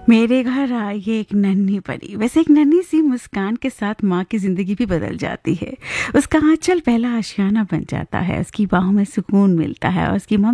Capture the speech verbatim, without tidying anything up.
मेरे घर आई एक नन्ही परी। वैसे एक नन्ही सी मुस्कान के साथ माँ की जिंदगी भी बदल जाती है। उसका आंचल पहला आशियाना बन जाता है, उसकी बाहों में सुकून मिलता है और उसकी